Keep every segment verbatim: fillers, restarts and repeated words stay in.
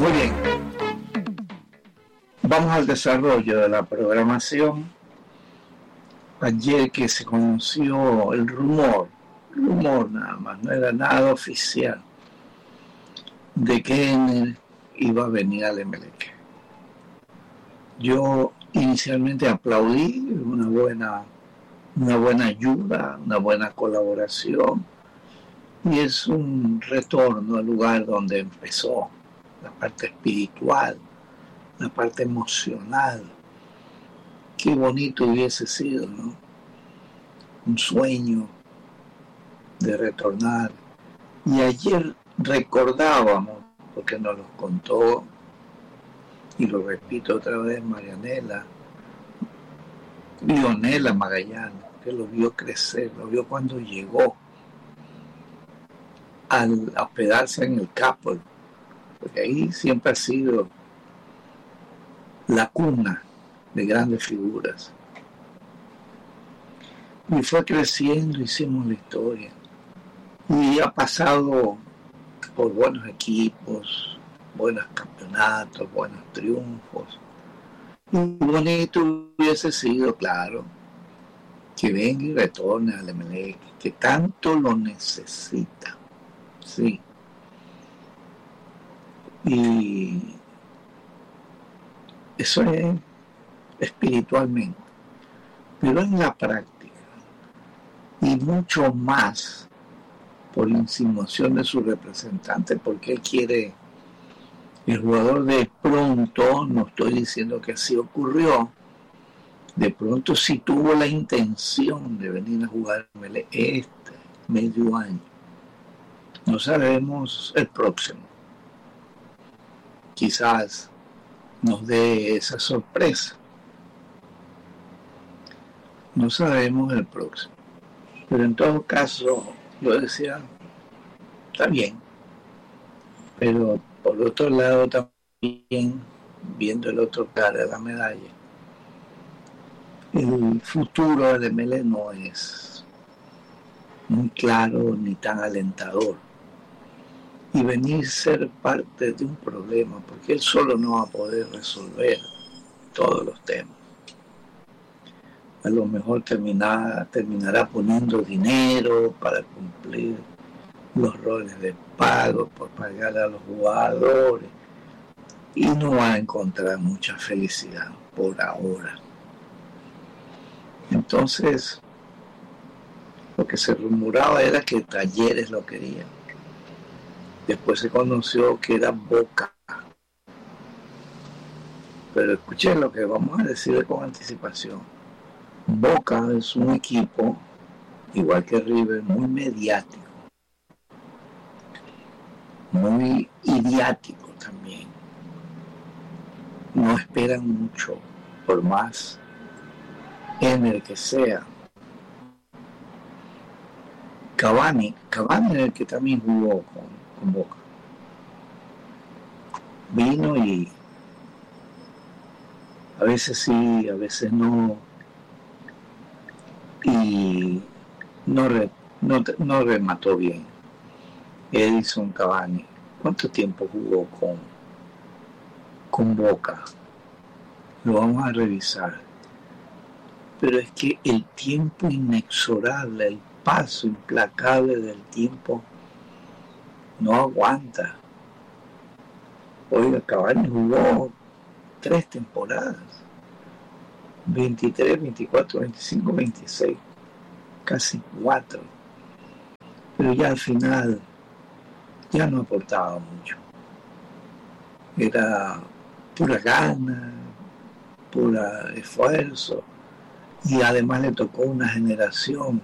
Muy bien. Vamos al desarrollo de la programación. Ayer que se conoció el rumor, rumor nada más, no era nada oficial, de que Ener iba a venir al Emelec. Yo inicialmente aplaudí, una buena, una buena ayuda, una buena colaboración, y es un retorno al lugar donde empezó, la parte espiritual, la parte emocional. Qué bonito hubiese sido, ¿no? Un sueño de retornar. Y ayer recordábamos, porque nos lo contó, y lo repito otra vez, Marianela, Leonela Magallanes, que lo vio crecer, lo vio cuando llegó al hospedarse en el Capol, porque ahí siempre ha sido la cuna de grandes figuras. Y fue creciendo, hicimos la historia. Y ha pasado por buenos equipos, buenos campeonatos, buenos triunfos. Y bonito hubiese sido, claro, que venga y retorne al Emelec, que tanto lo necesita. Sí. Y eso es espiritualmente. Pero en la práctica, y mucho más por insinuación de su representante, porque él quiere, el jugador de pronto, no estoy diciendo que así ocurrió, de pronto sí tuvo la intención de venir a jugar este medio año. No sabemos el próximo. Quizás nos dé esa sorpresa. No sabemos el próximo. Pero en todo caso, yo decía, está bien. Pero por otro lado también, viendo el otro cara de la medalla, el futuro del Emelec no es muy claro ni tan alentador. Y venir a ser parte de un problema, porque él solo no va a poder resolver todos los temas. A lo mejor terminará, terminará poniendo dinero para cumplir los roles de pago, por pagar a los jugadores, y no va a encontrar mucha felicidad por ahora. Entonces, lo que se rumoraba era que Talleres lo quería. Después se conoció que era Boca. Pero escuchen lo que vamos a decir con anticipación. Boca es un equipo, igual que River, muy mediático, muy idiático también. No esperan mucho, por más en el que sea. Cavani, Cavani es el que también jugó con, con Boca. Vino y a veces sí, a veces no, y no, re, no, no remató bien. Edison Cavani, ¿cuánto tiempo jugó con, con Boca? Lo vamos a revisar. Pero es que el tiempo inexorable, el paso implacable del tiempo no aguanta. Oiga, Cavani jugó tres temporadas, veintitrés, veinticuatro, veinticinco, veintiséis, casi cuatro. Pero ya al final ya no aportaba mucho. Era pura gana, pura esfuerzo, y además le tocó una generación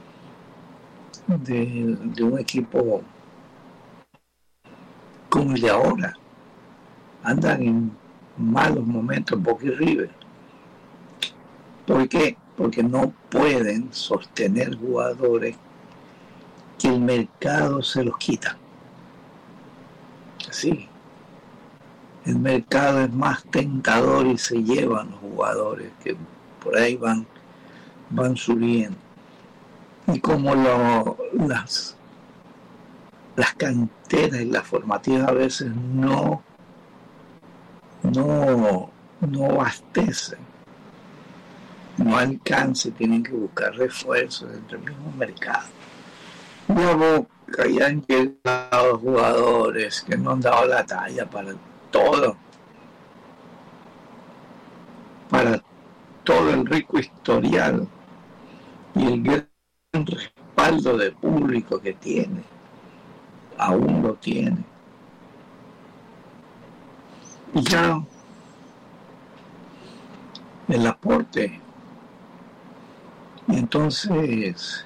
de, de un equipo como el de ahora. Andan en malos momentos Boca y River. ¿Por qué? Porque no pueden sostener jugadores que el mercado se los quita. Así. El mercado es más tentador y se llevan los jugadores que por ahí van, van subiendo. Y como lo, las, las canteras y las formativas a veces no no, no abastece, no alcance, tienen que buscar refuerzos dentro del mismo mercado. Y a Boca ya han llegado jugadores que no han dado la talla para todo, para todo el rico historial y el gran respaldo de público que tiene, aún lo tiene. Y ya el aporte, entonces,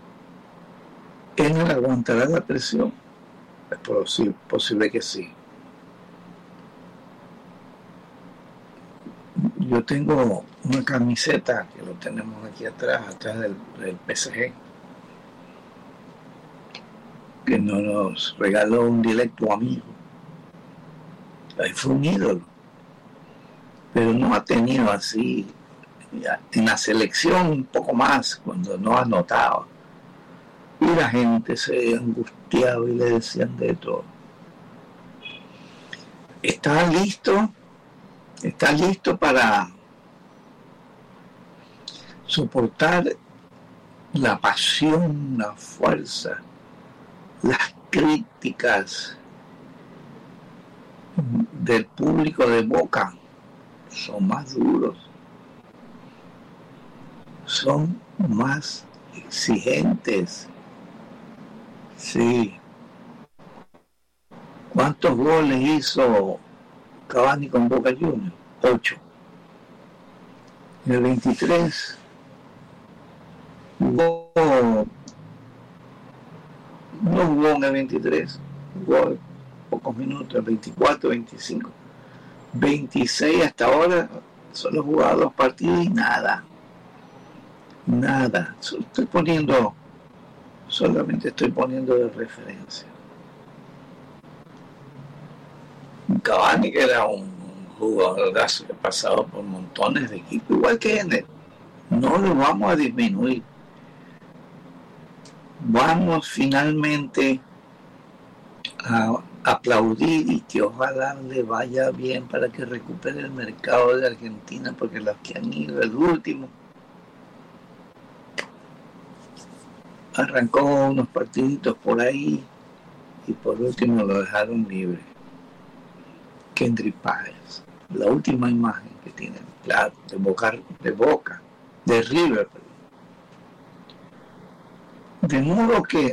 ¿él aguantará la presión? Es posible, posible que sí. Yo tengo una camiseta que lo tenemos aquí atrás, atrás del, del P S G, que nos regaló un directo amigo. Ahí fue un ídolo, pero no ha tenido así, en la selección un poco más, cuando no anotaba. Y la gente se angustiaba y le decían de todo. ¿Está listo? ¿Está listo para soportar la pasión, la fuerza, las críticas del público de Boca? Son más duros, son más exigentes. Sí. ¿Cuántos goles hizo Cavani con Boca Juniors? Ocho. En el veintitrés jugó, no jugó en el veintitrés, jugó pocos minutos, el veinticuatro, veinticinco, veintiséis hasta ahora, solo jugado dos partidos y nada, nada. Estoy poniendo, solamente estoy poniendo de referencia. Cavani, que era un jugador que pasado por montones de equipos, igual que Ener, no lo vamos a disminuir. Vamos finalmente a aplaudir y que ojalá le vaya bien para que recupere el mercado de Argentina, porque los que han ido, el último arrancó unos partiditos por ahí y por último lo dejaron libre. Kendrick Páez, la última imagen que tienen, claro, de Boca, de Boca, de River. De modo que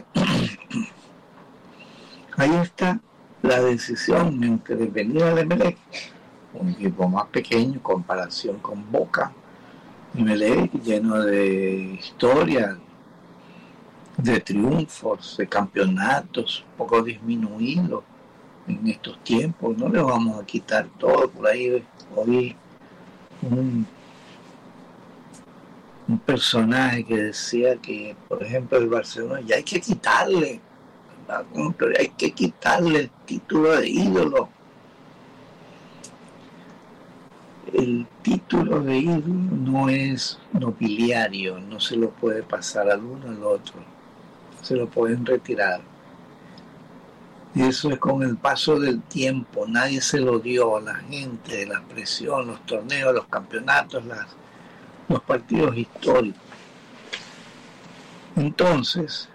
ahí está la decisión entre venir al Emelec, un equipo más pequeño en comparación con Boca, Emelec lleno de historia, de triunfos, de campeonatos, un poco disminuidos en estos tiempos. No le vamos a quitar todo. Por ahí hoy un, un personaje que decía que, por ejemplo, el Barcelona ya hay que quitarle, pero hay que quitarle el título de ídolo. El título de ídolo no es nobiliario, no se lo puede pasar al uno al otro, se lo pueden retirar. Y eso es con el paso del tiempo, nadie se lo dio, la gente, la presión, los torneos, los campeonatos, las, los partidos históricos. Entonces,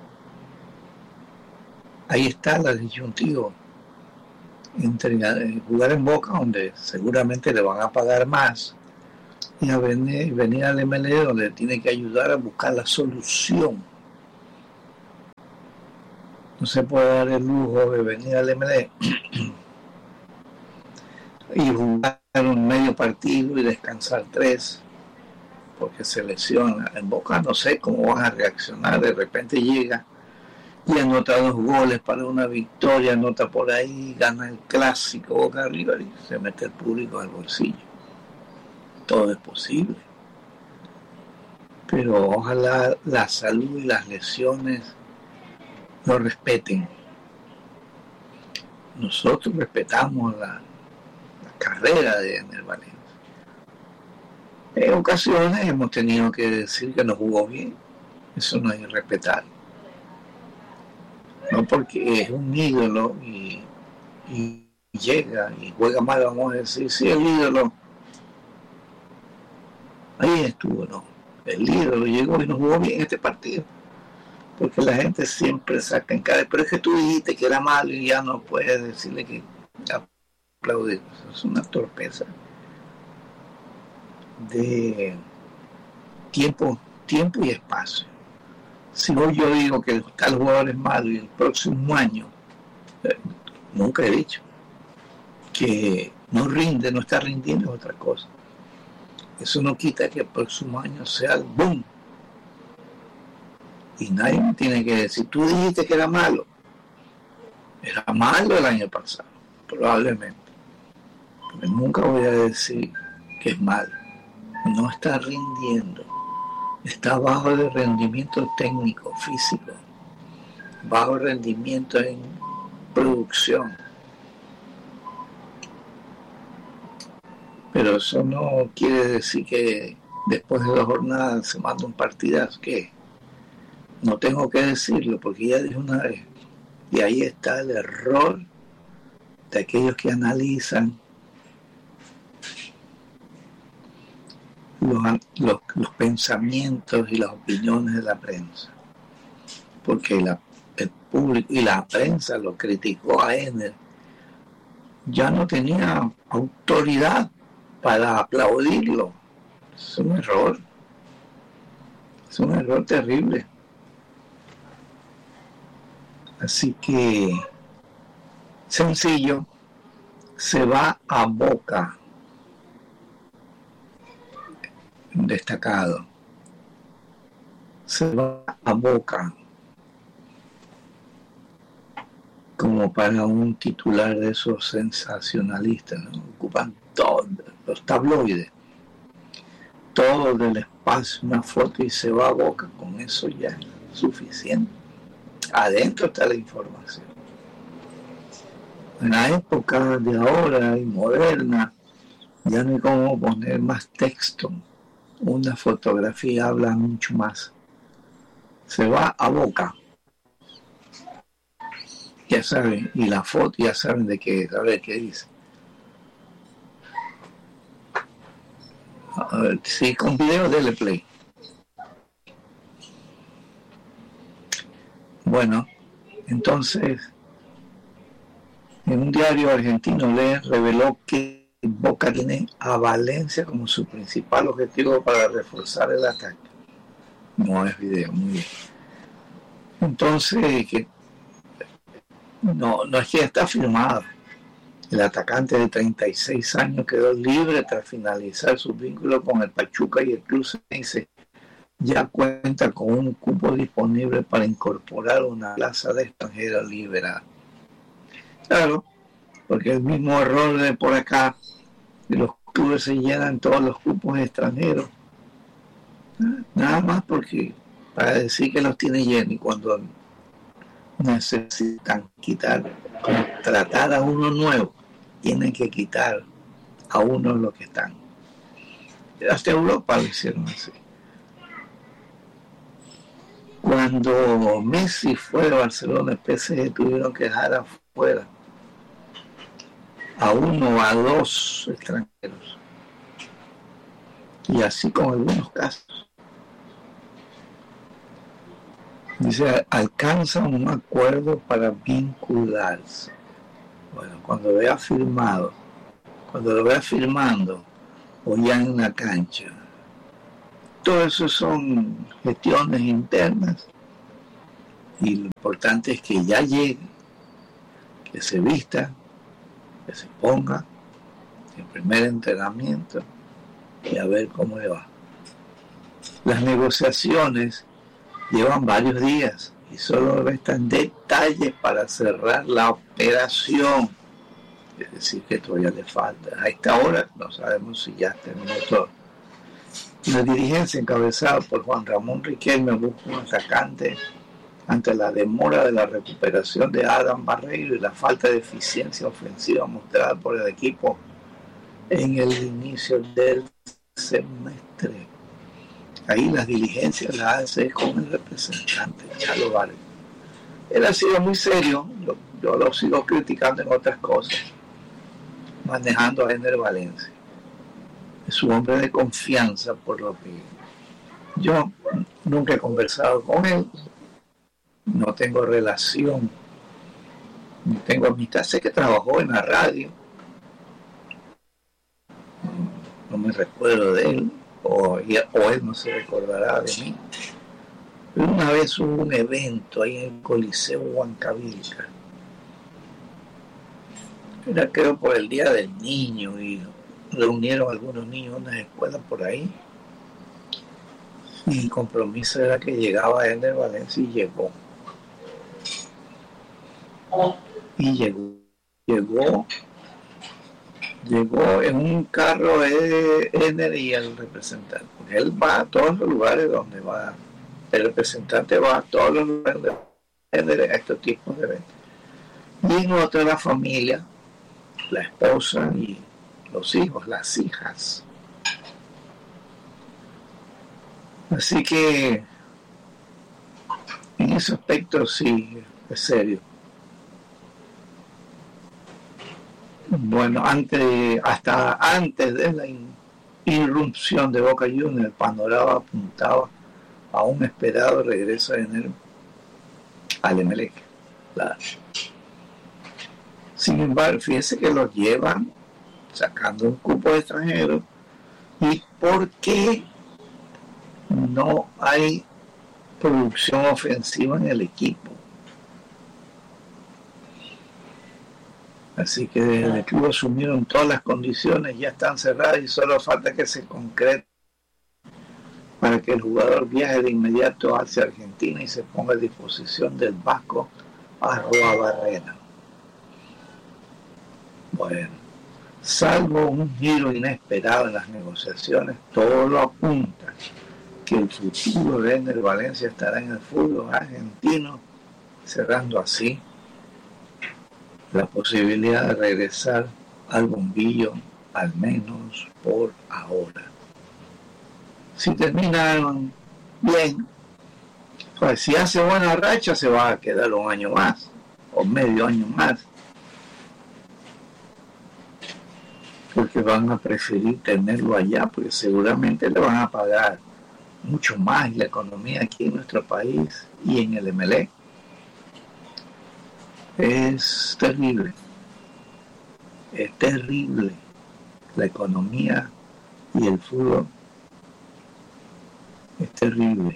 ahí está la disyuntiva entre jugar en Boca, donde seguramente le van a pagar más, y a venir, venir al M L E, donde tiene que ayudar a buscar la solución. No se puede dar el lujo de venir al M L E y jugar un medio partido y descansar tres, porque se lesiona. En Boca no sé cómo van a reaccionar, de repente llega y anota dos goles para una victoria, anota por ahí, gana el clásico Boca River y se mete el público al bolsillo. Todo es posible. Pero ojalá la salud y las lesiones lo respeten. Nosotros respetamos la, la carrera de Ener Valencia. En ocasiones hemos tenido que decir que no jugó bien. Eso no es respetar. No, porque es un ídolo y, y llega y juega mal, vamos a decir, sí, el ídolo, ahí estuvo, no, el ídolo llegó y no jugó bien este partido, porque la gente siempre saca en cara, pero es que tú dijiste que era malo y ya no puedes decirle que aplaudir, eso es una torpeza de tiempo, tiempo y espacio. Si hoy yo digo que tal jugador es malo y el próximo año, eh, nunca he dicho que no rinde, no está rindiendo, es otra cosa. Eso no quita que el próximo año sea el boom. Y nadie me tiene que decir, tú dijiste que era malo. Era malo el año pasado, probablemente. Pero nunca voy a decir que es malo. No está rindiendo. Está bajo de rendimiento técnico, físico. Bajo rendimiento en producción. Pero eso no quiere decir que después de dos jornadas se manda un partidazo, que no tengo que decirlo porque ya dije una vez. Y ahí está el error de aquellos que analizan los, los, los pensamientos y las opiniones de la prensa. Porque la, el público y la prensa lo criticó a Enner. Ya no tenía autoridad para aplaudirlo. Es un error. Es un error terrible. Así que, sencillo, se va a Boca, destacado. Se va a Boca como para un titular de esos sensacionalistas, ¿no? Ocupan todos los tabloides, todo del espacio, una foto y se va a Boca. Con eso ya es suficiente. Adentro está la información. En la época de ahora y moderna, ya no hay cómo poner más texto. Una fotografía habla mucho más. Se va a Boca. Ya saben, y la foto ya saben de qué es, a ver qué dice. A ver, sí, con video, dele play. Bueno, entonces, en un diario argentino le reveló que Boca tiene a Valencia como su principal objetivo para reforzar el ataque. No es video, muy bien. Entonces, que no, no es que ya está firmado. El atacante de treinta y seis años quedó libre tras finalizar su vínculo con el Pachuca y el club ceneice ya cuenta con un cupo disponible para incorporar una plaza de extranjero liberada. Claro, porque el mismo error de por acá, que los clubes se llenan todos los cupos extranjeros, nada más porque para decir que los tiene llenos, y cuando necesitan quitar, contratar a uno nuevo, tienen que quitar a uno los que están. Hasta Europa lo hicieron así. Cuando Messi fue a Barcelona, el P S G tuvieron que dejar afuera a uno o a dos extranjeros. Y así con algunos casos. Dice, alcanzan un acuerdo para vincularse. Bueno, cuando vea firmado, cuando lo vea firmando o ya en la cancha, todo eso son gestiones internas y lo importante es que ya llegue, que se vista, que se ponga el primer entrenamiento y a ver cómo le va. Las negociaciones llevan varios días y solo restan detalles para cerrar la operación. Es decir, que todavía le falta. A esta hora no sabemos si ya terminó todo. La dirigencia encabezada por Juan Ramón Riquelme busca un atacante ante la demora de la recuperación de Adam Barreiro y la falta de eficiencia ofensiva mostrada por el equipo en el inicio del semestre. Ahí las diligencias las hace con el representante Chalo Vargas. Él ha sido muy serio, yo, yo lo sigo criticando en otras cosas, manejando a Ender Valencia. Es su hombre de confianza, por lo que yo nunca he conversado con él, no tengo relación, no tengo amistad. Sé que trabajó en la radio, no me recuerdo de él, o, o él no se recordará de mí. Pero una vez hubo un evento ahí en el Coliseo Huancavilca, era creo por el Día del Niño, y reunieron algunos niños en unas escuelas por ahí, y el compromiso era que llegaba Ender Valencia, y llegó y llegó llegó llegó en un carro de Ender y el representante, porque él va a todos los lugares donde va, el representante va a todos los lugares de Ender a estos tipos de eventos, y en otra la familia, la esposa y los hijos, las hijas. Así que en ese aspecto sí es serio. Bueno, antes, hasta antes de la irrupción de Boca Juniors, el panorama apuntaba a un esperado regreso de enero al Emelec. Claro. Sin embargo, fíjese que los llevan sacando un cupo de extranjeros. ¿Y por qué no hay producción ofensiva en el equipo? Así que desde el club asumieron todas las condiciones, ya están cerradas y solo falta que se concrete para que el jugador viaje de inmediato hacia Argentina y se ponga a disposición del Vasco Arruabarrena. Bueno, salvo un giro inesperado en las negociaciones, todo lo apunta que el futuro de Ender Valencia estará en el fútbol argentino, cerrando así la posibilidad de regresar al bombillo, al menos por ahora. Si terminan bien, pues si hace buena racha se va a quedar un año más o medio año más, porque van a preferir tenerlo allá, porque seguramente le van a pagar mucho más la economía aquí en nuestro país y en el Emelec es terrible, es terrible la economía y el fútbol, es terrible,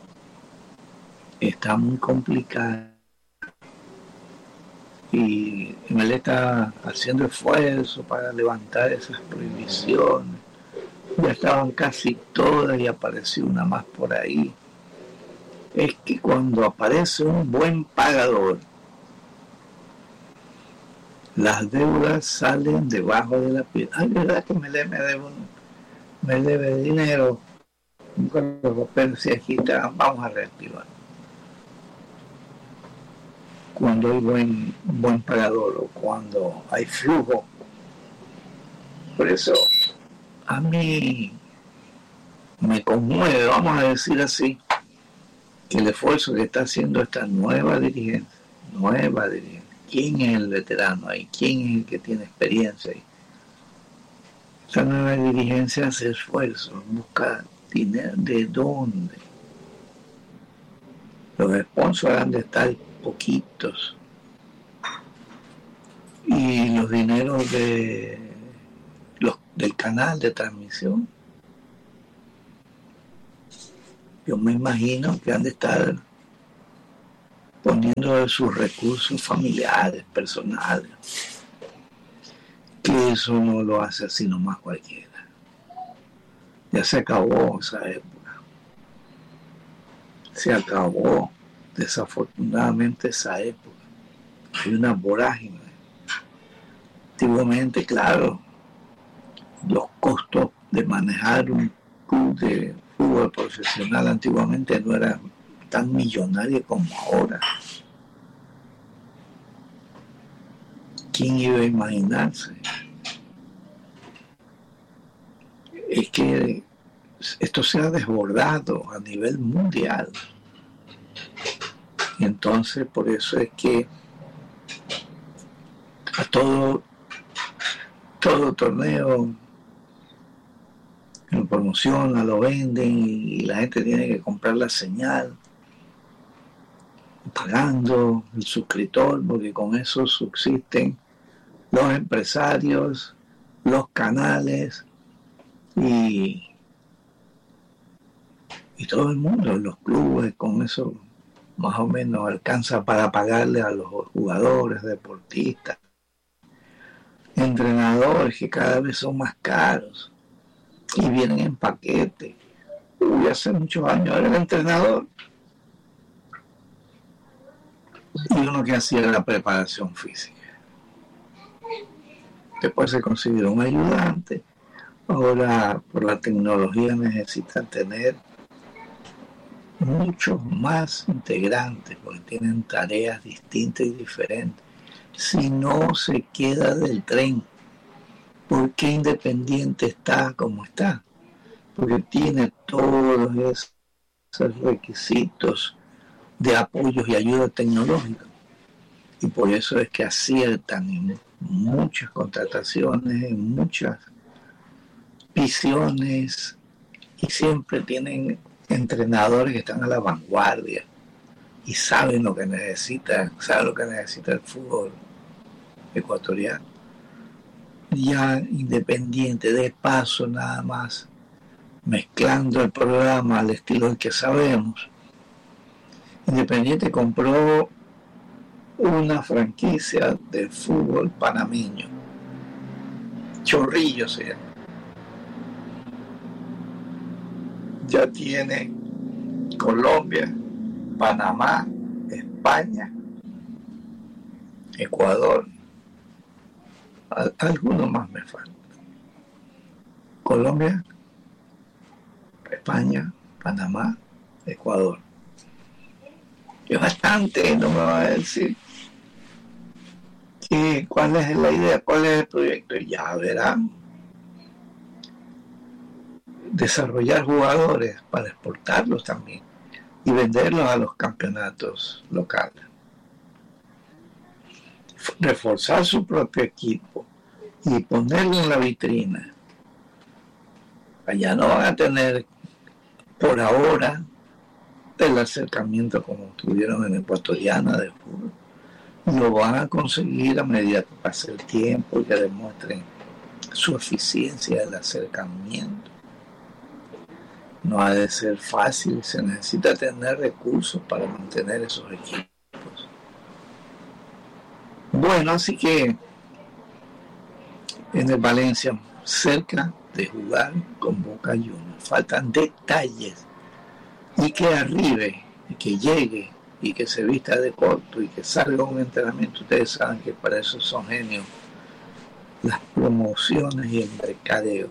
está muy complicado y Emelec está haciendo esfuerzo para levantar esas prohibiciones. Ya estaban casi todas y apareció una más por ahí. Es que cuando aparece un buen pagador, las deudas salen debajo de la piel. Ay, verdad que me, le, me, debe, un, me debe dinero. Con los papeles se agitan, vamos a reactivar. Cuando hay buen, buen pagador o cuando hay flujo. Por eso a mí me conmueve, vamos a decir así, que el esfuerzo que está haciendo esta nueva dirigencia, nueva dirigencia, ¿quién es el veterano ahí? ¿Quién es el que tiene experiencia ahí? Esta nueva dirigencia hace esfuerzo, busca dinero, ¿de dónde? Los sponsors han de estar poquitos y los dineros de los, del canal de transmisión, yo me imagino que han de estar poniendo de sus recursos familiares, personales, que eso no lo hace así nomás cualquiera. Ya se acabó esa época, se acabó desafortunadamente esa época. Hay una vorágine. Antiguamente, claro, los costos de manejar un club de fútbol profesional antiguamente no eran tan millonarios como ahora. ¿Quién iba a imaginarse? Es que esto se ha desbordado a nivel mundial. Y entonces por eso es que a todo todo torneo lo promociona, lo venden y la gente tiene que comprar la señal pagando el suscriptor, porque con eso subsisten los empresarios, los canales y, y todo el mundo, los clubes, con eso más o menos alcanza para pagarle a los jugadores, deportistas, entrenadores que cada vez son más caros y vienen en paquete. Uy, hace muchos años era el entrenador y uno que hacía la preparación física. Después se consiguió un ayudante. Ahora, por la tecnología, necesitan tener muchos más integrantes porque tienen tareas distintas y diferentes. Si no se queda del tren, ¿por qué Independiente está como está? Porque tiene todos esos requisitos de apoyos y ayuda tecnológica. Y por eso es que aciertan en muchas contrataciones, en muchas visiones, y siempre tienen entrenadores que están a la vanguardia y saben lo que necesitan, saben lo que necesita el fútbol ecuatoriano. Ya Independiente, de paso nada más, mezclando el programa al estilo del que sabemos, Independiente compró una franquicia de fútbol panameño, Chorrillo se llama. Ya tiene Colombia, Panamá, España, Ecuador, algunos más me faltan. Colombia, España, Panamá, Ecuador. Es bastante, no me va a decir que, cuál es la idea, cuál es el proyecto. Ya verán. Desarrollar jugadores para exportarlos también y venderlos a los campeonatos locales. Reforzar su propio equipo y ponerlo en la vitrina. Allá no van a tener por ahora el acercamiento como tuvieron en Ecuatoriana de fútbol. Lo van a conseguir a medida que pase el tiempo y que demuestren su eficiencia del acercamiento. No ha de ser fácil, se necesita tener recursos para mantener esos equipos. Bueno, así que en el Valencia, cerca de jugar con Boca Juniors, faltan detalles y que arribe, y que llegue y que se vista de corto y que salga un entrenamiento. Ustedes saben que para eso son genios las promociones y el mercadeo.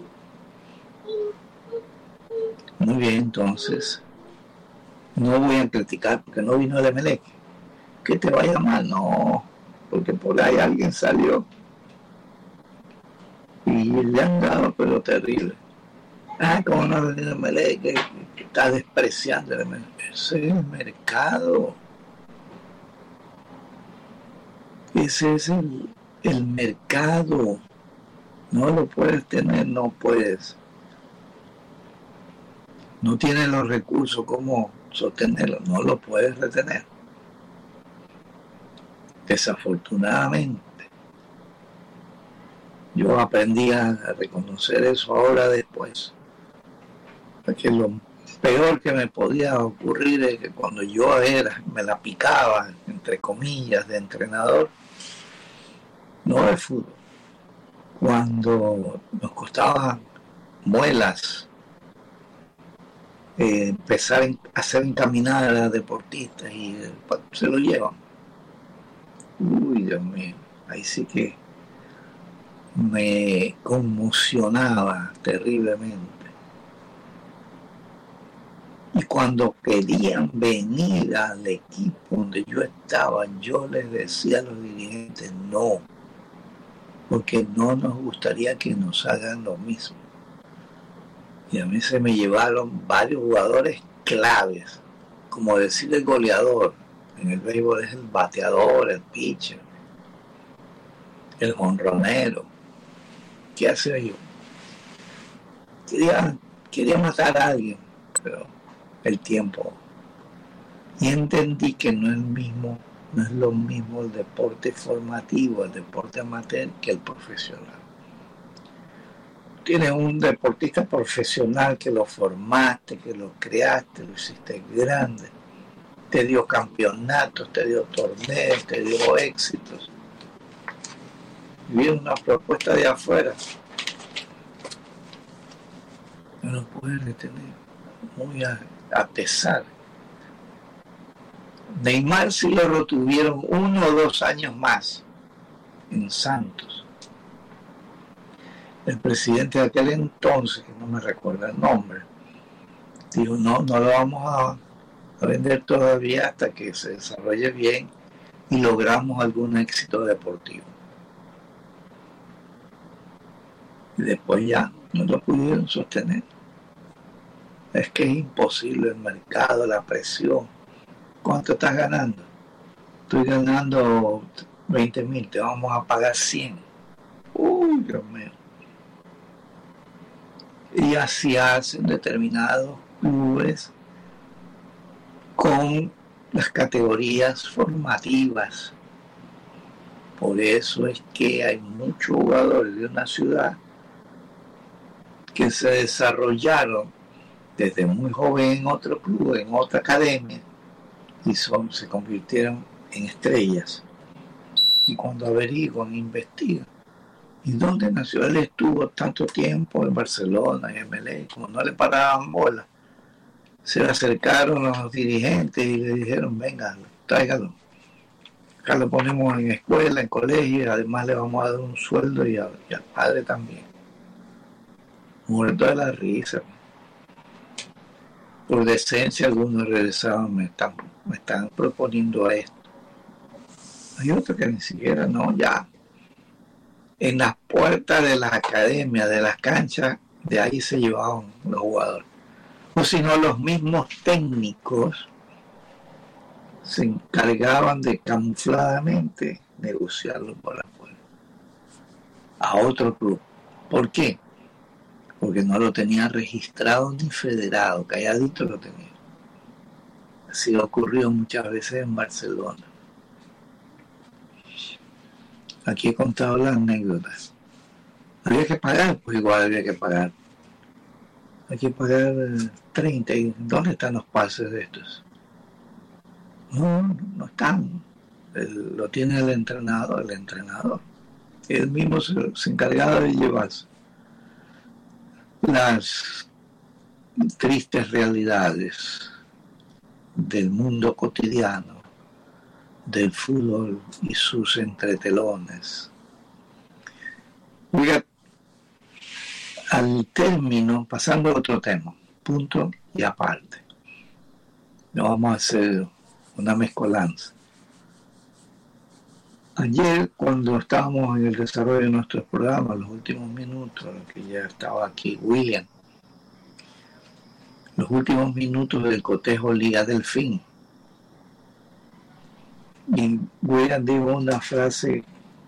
Muy bien, entonces no voy a criticar porque no vino el Emelec. Que te vaya mal, no, porque por ahí alguien salió y le han dado pero terrible. Ah, como no ha venido el Emelec, que, que está despreciando el Emelec. Ese es el mercado. Ese es el, el mercado. No lo puedes tener, no puedes. No tienes los recursos como sostenerlo, no lo puedes retener. Desafortunadamente, yo aprendí a reconocer eso ahora después. Porque lo peor que me podía ocurrir es que cuando yo era, me la picaba, entre comillas, de entrenador, no de fútbol, cuando nos costaba muelas eh, empezar a hacer encaminar a las deportistas y eh, se lo llevan. Uy, Dios mío, ahí sí que me conmocionaba terriblemente. Y cuando querían venir al equipo donde yo estaba, yo les decía a los dirigentes no, porque no nos gustaría que nos hagan lo mismo. Y a mí se me llevaron varios jugadores claves, como decir el goleador. En el béisbol es el bateador, el pitcher, el jonronero. ¿qué hacía yo? Quería, quería matar a alguien, pero el tiempo. Y entendí que no es el mismo, no es lo mismo el deporte formativo, el deporte amateur, que el profesional. Tienes un deportista profesional que lo formaste, que lo creaste, lo hiciste grande, te dio campeonatos, te dio torneos, te dio éxitos. Y viene una propuesta de afuera, no lo puedes detener, muy a, a pesar. Neymar sí lo retuvieron uno o dos años más en Santos. El presidente de aquel entonces, que no me recuerda el nombre, dijo, no, no lo vamos a, a vender todavía hasta que se desarrolle bien y logramos algún éxito deportivo. Y después ya no lo pudieron sostener. Es que es imposible el mercado, la presión. ¿Cuánto estás ganando? Estoy ganando veinte mil, te vamos a pagar cien. Uy, Dios mío. Y así hacen determinados clubes con las categorías formativas. Por eso es que hay muchos jugadores de una ciudad que se desarrollaron desde muy joven en otro club, en otra academia, y son, se convirtieron en estrellas. Y cuando averiguan, investigan, ¿y dónde nació? Él estuvo tanto tiempo en Barcelona, en M L A, como no le paraban bola, se le acercaron los dirigentes y le dijeron, venga, tráigalo. Acá lo ponemos en escuela, en colegio, y además le vamos a dar un sueldo y, a, y al padre también. Muerto de la risa. Por decencia algunos regresaban, me están, me están proponiendo esto. Hay otros que ni siquiera, no, ya. En las puertas de las academias, de las canchas, de ahí se llevaban los jugadores. O si no, los mismos técnicos se encargaban de camufladamente negociarlo por afuera a otro club. ¿Por qué? Porque no lo tenía registrado ni federado, calladito lo tenía. Así ha ocurrido muchas veces en Barcelona. Aquí he contado las anécdotas. Había que pagar, pues igual había que pagar. Hay que pagar treinta. ¿Y dónde están los pases de estos? No, no están. El, lo tiene el entrenador, el entrenador. Él mismo se, se encargaba de llevarse. Las tristes realidades del mundo cotidiano, del fútbol y sus entretelones. Oiga, al término, pasando a otro tema, punto y aparte. No vamos a hacer una mezcolanza. Ayer, cuando estábamos en el desarrollo de nuestros programas, los últimos minutos, que ya estaba aquí William, los últimos minutos del cotejo Liga Delfín. Y William dijo una frase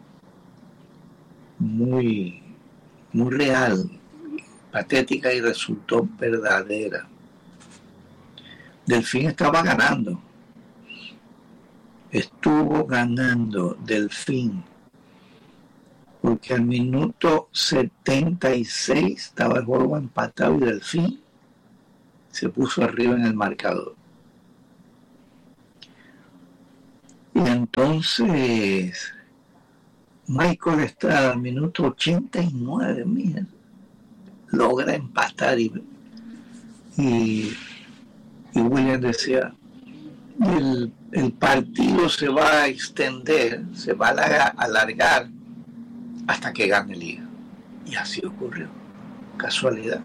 muy, muy real, patética y resultó verdadera. Delfín estaba ganando. Estuvo ganando Delfín. Porque al minuto setenta y seis estaba el juego empatado y Delfín se puso arriba en el marcador. Y entonces Michael Estrada al minuto ochenta y nueve, mira, logra empatar y, y, y William decía, el, el partido se va a extender, se va a alargar hasta que gane Liga. Y así ocurrió. Casualidad.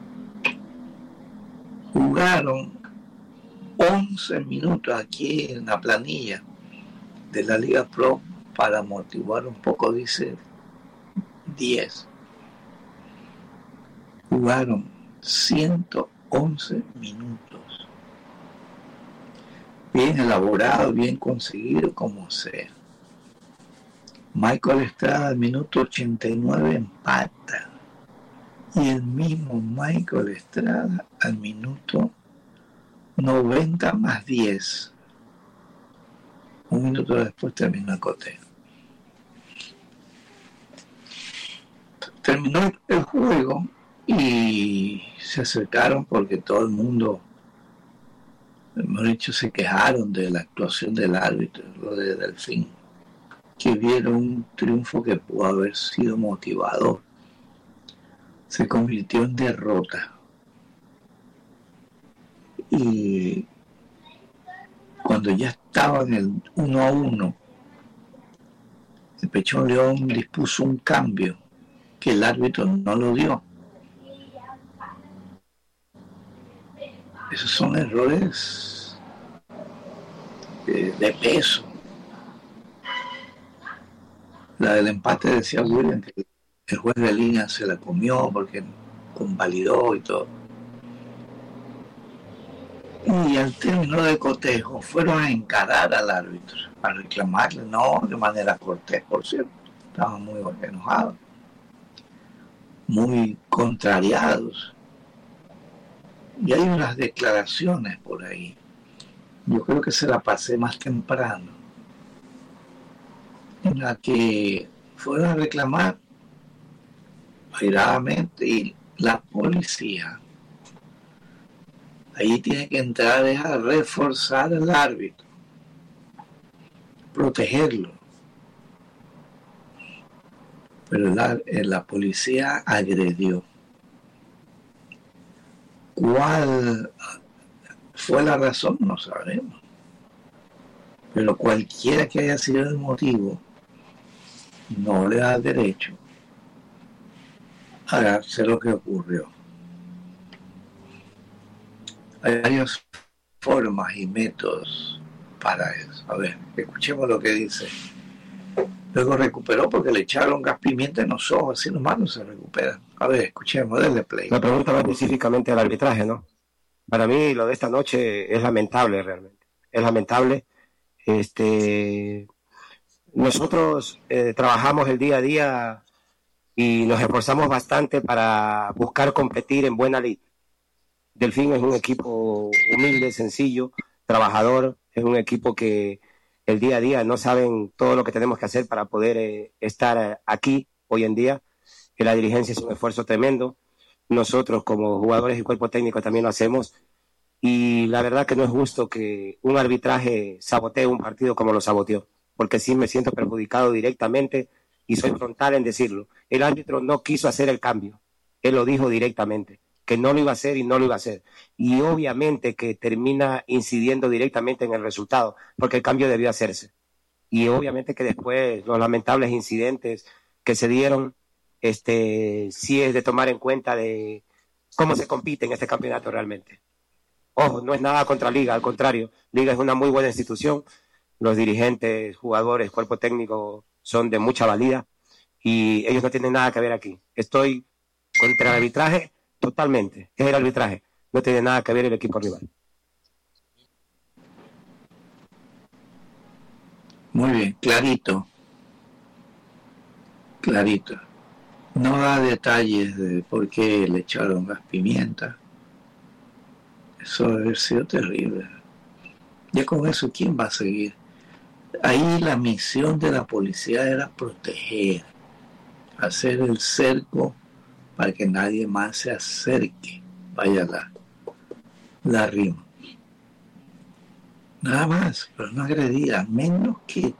Jugaron once minutos aquí en la planilla de la Liga Pro, para amortiguar un poco, dice diez. Jugaron ciento once minutos. Bien elaborado, bien conseguido, como sea. Michael Estrada al minuto ochenta y nueve empata Y el mismo Michael Estrada al minuto noventa más diez, un minuto después terminó el cotejo. Terminó el juego y se acercaron porque todo el mundo, mejor dicho, se quejaron de la actuación del árbitro, lo de Delfín, que vieron un triunfo que pudo haber sido motivador. Se convirtió en derrota. Y cuando ya estaba en el uno a uno, el Pechón León dispuso un cambio que el árbitro no lo dio. Esos son errores de, de peso. La del empate decía William que el juez de línea se la comió porque convalidó y todo. Y al término del cotejo fueron a encarar al árbitro, a reclamarle, no de manera cortés, por cierto. Estaban muy enojados, muy contrariados. Y hay unas declaraciones por ahí. Yo creo que se la pasé más temprano, en la que fueron a reclamar airadamente y la policía ahí tiene que entrar a reforzar al árbitro, protegerlo. Pero la, la policía agredió. ¿Cuál fue la razón? No sabemos. Pero cualquiera que haya sido el motivo, no le da derecho a hacer lo que ocurrió. Hay varias formas y métodos para eso. A ver, escuchemos lo que dice. Luego recuperó porque le echaron gas pimienta en los ojos, así nomás no se recupera. A ver, escuchemos, denle play. La pregunta va específicamente al arbitraje, ¿no? Para mí lo de esta noche es lamentable realmente. Es lamentable. Este, nosotros eh, trabajamos el día a día y nos esforzamos bastante para buscar competir en buena lid. Delfín es un equipo humilde, sencillo, trabajador, es un equipo que el día a día no saben todo lo que tenemos que hacer para poder eh, estar aquí hoy en día. Que la dirigencia es un esfuerzo tremendo. Nosotros como jugadores y cuerpo técnico también lo hacemos. Y la verdad que no es justo que un arbitraje sabotee un partido como lo saboteó, porque sí me siento perjudicado directamente y soy frontal en decirlo. El árbitro no quiso hacer el cambio. Él lo dijo directamente, que no lo iba a hacer y no lo iba a hacer. Y obviamente que termina incidiendo directamente en el resultado, porque el cambio debió hacerse. Y obviamente que después los lamentables incidentes que se dieron, este, sí es de tomar en cuenta de cómo se compite en este campeonato realmente. Ojo, no es nada contra Liga, al contrario, Liga es una muy buena institución, los dirigentes, jugadores, cuerpo técnico son de mucha valía y ellos no tienen nada que ver aquí. Estoy contra el arbitraje totalmente, es el arbitraje, no tiene nada que ver el equipo rival. Muy bien, clarito, clarito. No da detalles de por qué le echaron gas pimienta. Eso debe haber sido terrible. Ya con eso, ¿quién va a seguir? Ahí la misión de la policía era proteger, hacer el cerco para que nadie más se acerque. Vaya la, la rima. Nada más, pero no agredía, menos que